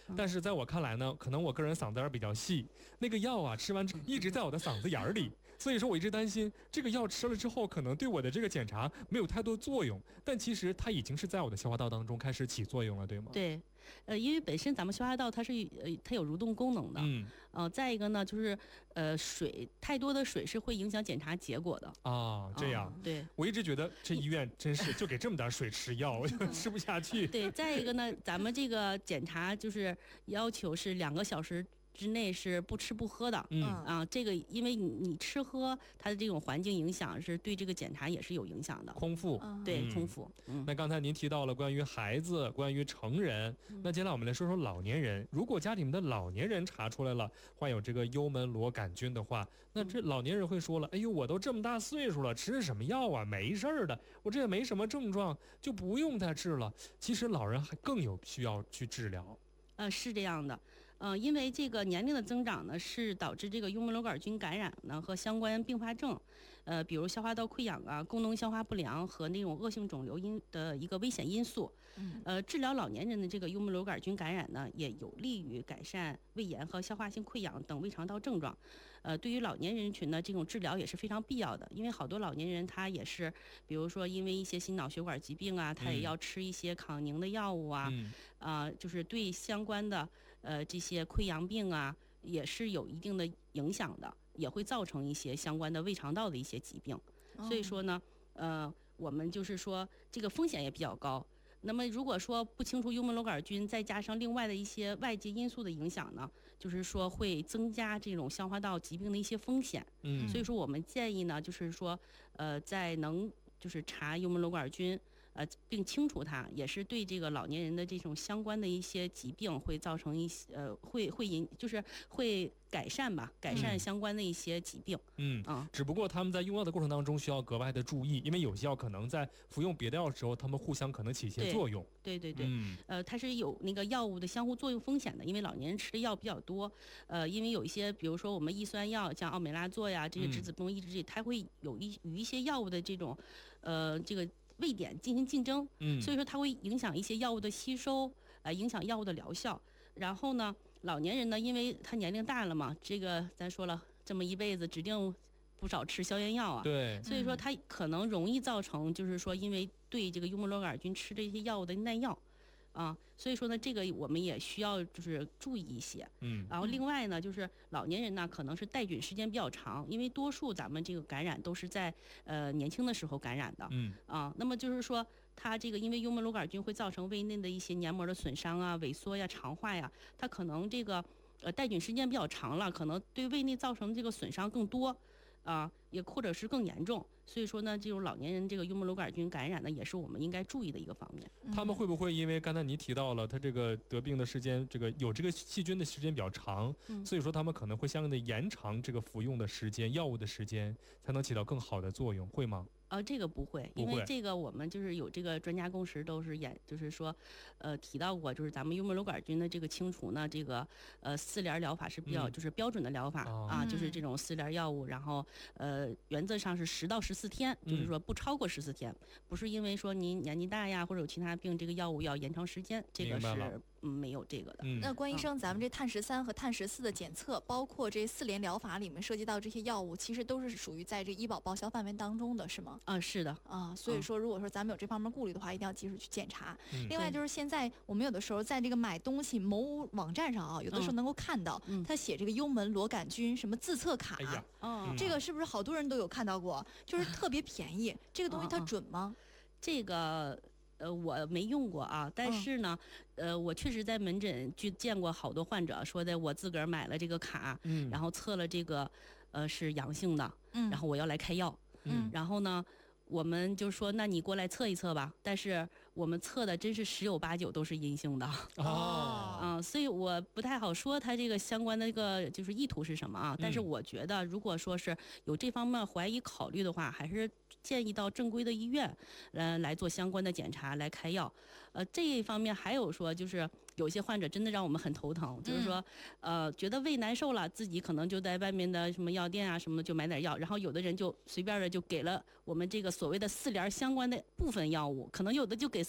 但是在我看来呢，可能我个人嗓子眼比较细，那个药啊吃完之后一直在我的嗓子眼里，所以说我一直担心这个药吃了之后可能对我的这个检查没有太多作用，但其实它已经是在我的消化道当中开始起作用了，对吗？ 对，因为本身咱们消化道它有蠕动功能的，再一个呢就是水太多的水是会影响检查结果的啊，这样， 对， 我一直觉得这医院真是就给这么点水吃药，我就吃不下去。 对，再一个呢，咱们这个检查就是要求是2个小时之内是不吃不喝的，这个因为你吃喝它的这种环境影响是对这个检查也是有影响的。 空腹， 对，空腹。 那刚才您提到了关于孩子，关于成人，那接下来我们来说说老年人。如果家里面的老年人查出来了患有这个幽门螺杆菌的话，那这老年人会说了，哎呦，我都这么大岁数了，吃什么药啊？没事儿的，我这也没什么症状，就不用再治了。其实老人还更有需要去治疗。 是这样的，因为这个年龄的增长呢，是导致这个幽门螺杆菌感染呢和相关并发症，比如消化道溃疡啊、功能消化不良和那种恶性肿瘤的一个危险因素。治疗老年人的这个幽门螺杆菌感染呢，也有利于改善胃炎和消化性溃疡等胃肠道症状。对于老年人群呢，这种治疗也是非常必要的，因为好多老年人他也是，比如说因为一些心脑血管疾病啊，他也要吃一些抗凝的药物啊，就是对相关的这些溃疡病啊，也是有一定的影响的，也会造成一些相关的胃肠道的一些疾病。所以说呢，我们就是说这个风险也比较高。那么如果说不清除幽门螺杆菌，再加上另外的一些外界因素的影响呢，就是说会增加这种消化道疾病的一些风险。所以说我们建议呢，就是说在能就是查幽门螺杆菌，并清除它，也是对这个老年人的这种相关的一些疾病会造成一些就是会改善相关的一些疾病。 只不过他们在用药的过程当中需要格外的注意，因为有些药可能在服用别的药的时候，他们互相可能起一些作用。 对，它是有那个药物的相互作用风险的，因为老年人吃的药比较多，因为有一些，比如说我们抑酸药，像奥美拉唑呀，这些质子不能抑制剂，它会与一些药物的这种，这个位点进行竞争，所以说它会影响一些药物的吸收，影响药物的疗效。然后呢，老年人呢，因为他年龄大了嘛，这个咱说了，这么一辈子指定不少吃消炎药啊， 对， 所以说它可能容易造成，就是说因为对这个幽门螺杆菌吃这些药物的耐药。所以说呢，这个我们也需要就是注意一些。然后另外呢，就是老年人呢，可能是带菌时间比较长，因为多数咱们这个感染都是在年轻的时候感染的。那么就是说，它这个因为幽门螺杆菌会造成胃内的一些黏膜的损伤啊、萎缩呀、肠化呀，它可能这个带菌时间比较长了，可能对胃内造成的这个损伤更多。也或者是更严重，所以说呢，这种老年人这个幽门螺杆菌感染呢，也是我们应该注意的一个方面。 他们会不会因为刚才您提到了，他这个得病的时间，这个有这个细菌的时间比较长，所以说他们可能会相应的延长这个服用的时间、药物的时间，才能起到更好的作用，会吗？ 这个不会，因为这个我们就是有这个专家共识，都是就是说，提到过，就是咱们幽门螺杆菌的这个清除呢，这个4联疗法是比较就是标准的疗法就是这种4联药物，然后原则上是10到14天，就是说不超过14天，不是因为说您年纪大呀或者有其他病，这个药物要延长时间，这个是没有这个的。 那关医生，咱们这碳13和碳14的检测，包括这4联疗法里面涉及到这些药物，其实都是属于在这医保报销范围当中的，是吗？ 是的所以说如果说咱们有这方面顾虑的话，一定要及时去检查。另外就是现在我们有的时候在这个买东西某网站上有的时候能够看到他写这个幽门螺杆菌什么自测卡，这个是不是好多人都有看到过？就是特别便宜，这个东西它准吗？ 这个我没用过但是呢，我确实在门诊就见过好多患者说的，我自个儿买了这个卡，然后测了这个是阳性的，然后我要来开药，然后呢，我们就说那你过来测一测吧，但是我们测的真是10有8九都是阴性的所以我不太好说它这个相关的这个就是意图是什么但是我觉得如果说是有这方面怀疑考虑的话，还是建议到正规的医院来做相关的检查来开药。这一方面还有说就是有些患者真的让我们很头疼，就是说觉得胃难受了，自己可能就在外面的什么药店啊什么的就买点药，然后有的人就随便的就给了我们这个所谓的4联相关的部分药物，可能有的就给